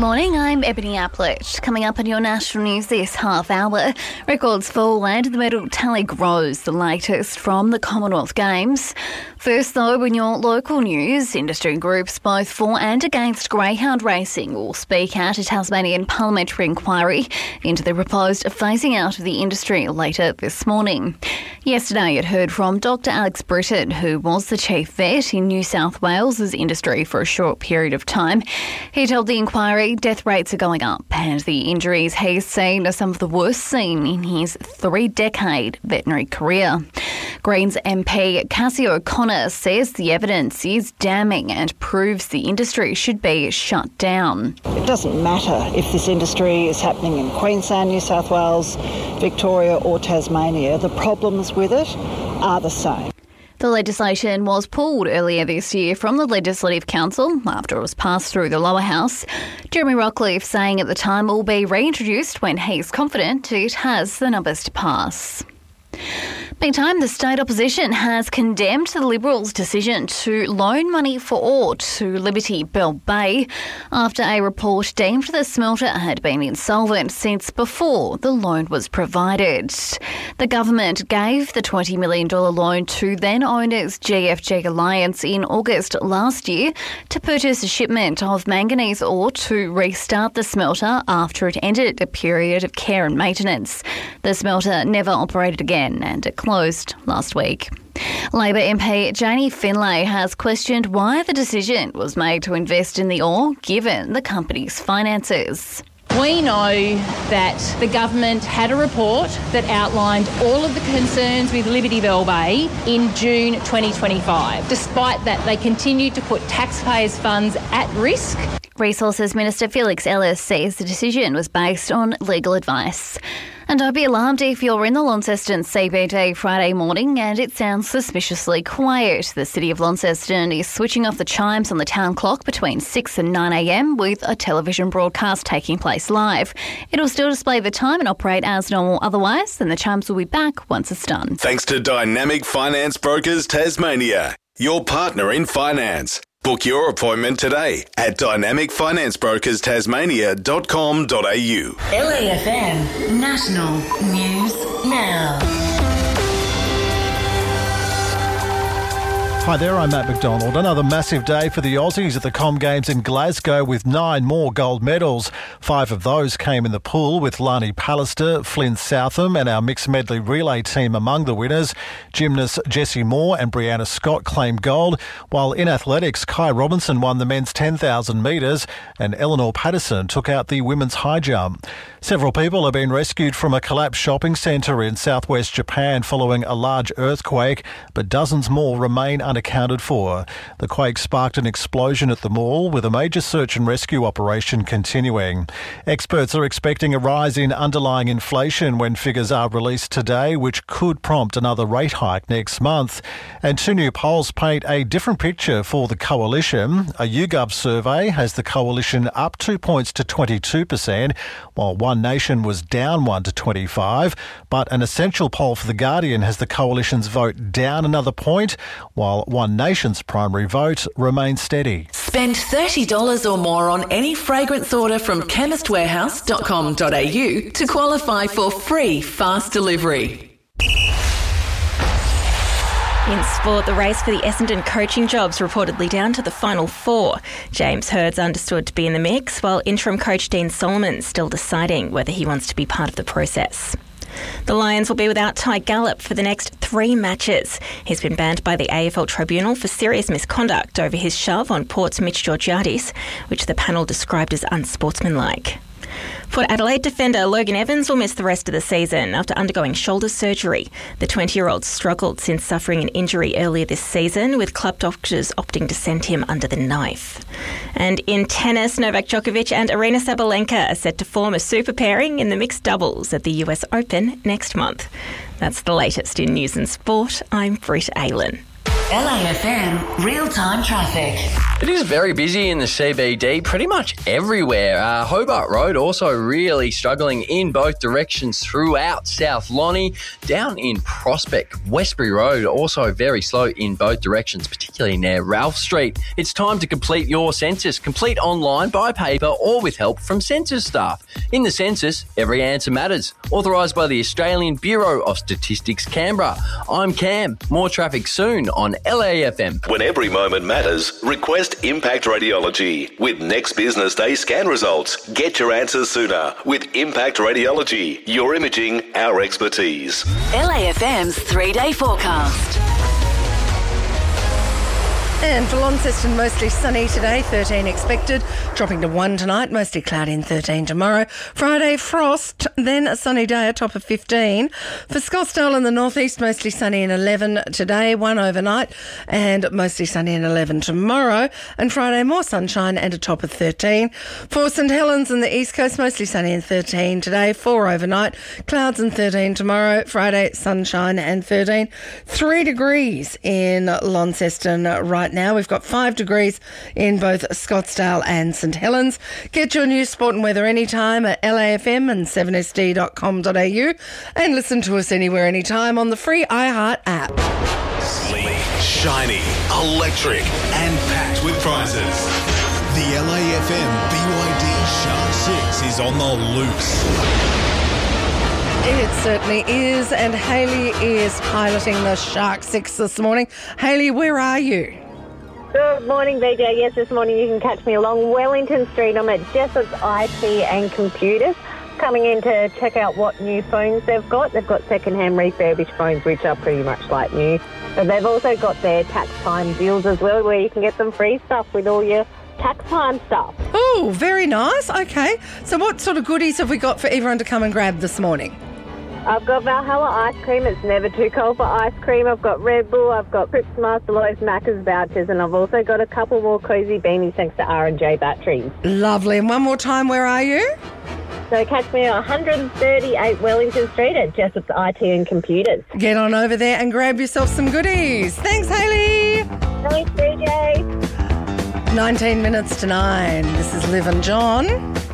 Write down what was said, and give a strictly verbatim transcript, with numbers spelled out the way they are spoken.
Morning, I'm Ebony Applet. Coming up on your national news this half hour, records fall and the medal tally grows, the latest from the Commonwealth Games. First though, in your local news, industry groups both for and against greyhound racing will speak at a Tasmanian parliamentary inquiry into the proposed phasing out of the industry later this morning. Yesterday it heard from Doctor Alex Britton, who was the chief vet in New South Wales' industry for a short period of time. He told the inquiry death rates are going up and the injuries he's seen are some of the worst seen in his three-decade veterinary career. Greens M P Cassie O'Connor says the evidence is damning and proves the industry should be shut down. It doesn't matter if this industry is happening in Queensland, New South Wales, Victoria or Tasmania. The problems with it are the same. The legislation was pulled earlier this year from the Legislative Council after it was passed through the lower house. Jeremy Rockcliffe saying at the time it will be reintroduced when he's confident it has the numbers to pass. Meantime, the state opposition has condemned the Liberals' decision to loan money for ore to Liberty Bell Bay after a report deemed the smelter had been insolvent since before the loan was provided. The government gave the twenty million dollars loan to then-owners G F G Alliance in August last year to purchase a shipment of manganese ore to restart the smelter after it ended a period of care and maintenance. The smelter never operated again and it closed last week. Labor M P Janie Finlay has questioned why the decision was made to invest in the ore given the company's finances. We know that the government had a report that outlined all of the concerns with Liberty Bell Bay in June twenty twenty-five. Despite that, they continued to put taxpayers' funds at risk. Resources Minister Felix Ellis says the decision was based on legal advice. And don't be alarmed if you're in the Launceston C B D Friday morning and it sounds suspiciously quiet. The City of Launceston is switching off the chimes on the town clock between six and nine a m with a television broadcast taking place live. It'll still display the time and operate as normal otherwise, and the chimes will be back once it's done. Thanks to Dynamic Finance Brokers Tasmania, your partner in finance. Book your appointment today at dynamic finance brokers tasmania dot com dot a u. L A F M National News Now. Hi there, I'm Matt McDonald. Another massive day for the Aussies at the Com Games in Glasgow with nine more gold medals. Five of those came in the pool with Lani Pallister, Flynn Southam and our mixed medley relay team among the winners. Gymnasts Jessie Moore and Brianna Scott claimed gold, while in athletics, Kai Robinson won the men's ten thousand metres and Eleanor Patterson took out the women's high jump. Several people have been rescued from a collapsed shopping centre in southwest Japan following a large earthquake, but dozens more remain unaccounted for. The quake sparked an explosion at the mall, with a major search and rescue operation continuing. Experts are expecting a rise in underlying inflation when figures are released today, which could prompt another rate hike next month. And two new polls paint a different picture for the coalition. A YouGov survey has the coalition up two points to twenty-two percent, while One Nation was down one to twenty-five. But an Essential poll for The Guardian has the coalition's vote down another point, while One Nation's primary vote remains steady. Spend thirty dollars or more on any fragrance order from chemist warehouse dot com dot a u to qualify for free fast delivery. In sport, the race for the Essendon coaching job's reportedly down to the final four. James Hird's understood to be in the mix, while interim coach Dean Solomon's still deciding whether he wants to be part of the process. The Lions will be without Ty Gallop for the next three matches. He's been banned by the A F L Tribunal for serious misconduct over his shove on Port's Mitch Georgiadis, which the panel described as unsportsmanlike. Port Adelaide defender Logan Evans will miss the rest of the season after undergoing shoulder surgery. The twenty-year-old struggled since suffering an injury earlier this season, with club doctors opting to send him under the knife. And in tennis, Novak Djokovic and Aryna Sabalenka are set to form a super pairing in the mixed doubles at the U S Open next month. That's the latest in news and sport. I'm Britt Aylan. L A F M real-time traffic. It is very busy in the C B D, pretty much everywhere. Uh, Hobart Road also really struggling in both directions throughout South Lonnie. Down in Prospect, Westbury Road also very slow in both directions, particularly near Ralph Street. It's time to complete your census. Complete online, by paper, or with help from census staff. In the census, every answer matters. Authorised by the Australian Bureau of Statistics, Canberra. I'm Cam. More traffic soon on L A F M. When every moment matters, request Impact Radiology. With next business day scan results, get your answers sooner with Impact Radiology. Your imaging, our expertise. L A F M's three-day forecast. And for Launceston, mostly sunny today, thirteen expected, dropping to one tonight, mostly cloudy and thirteen tomorrow. Friday, frost, then a sunny day, a top of fifteen. For Scottsdale in the northeast, mostly sunny and eleven today, one overnight, and mostly sunny and eleven tomorrow. And Friday, more sunshine and a top of thirteen. For St Helens in the east coast, mostly sunny and thirteen today, four overnight, clouds and thirteen tomorrow. Friday, sunshine and thirteen. Three degrees in Launceston right now. We've got five degrees in both Scottsdale and St Helens. Get your news, sport and weather anytime at L A F M and seven S D dot com dot A U and listen to us anywhere, anytime on the free iHeart app. Sleek, shiny, electric and packed with prizes. The L A F M B Y D Shark six is on the loose. It certainly is, and Hayley is piloting the Shark six this morning. Hayley, where are you? Good morning, B J. Yes, this morning you can catch me along Wellington Street. I'm at Jessop's I T and Computers, coming in to check out what new phones they've got. They've got second-hand refurbished phones, which are pretty much like new. But they've also got their tax time deals as well, where you can get some free stuff with all your tax time stuff. Oh, very nice. Okay. So what sort of goodies have we got for everyone to come and grab this morning? I've got Valhalla ice cream. It's never too cold for ice cream. I've got Red Bull. I've got Crips Master Loaves, Macca's vouchers, and I've also got a couple more cozy beanies thanks to R and J batteries. Lovely. And one more time, where are you? So catch me at one thirty-eight Wellington Street at Jessop's I T and Computers. Get on over there and grab yourself some goodies. Thanks, Hayley. Thanks, B J. nineteen minutes to nine. This is Liv and John.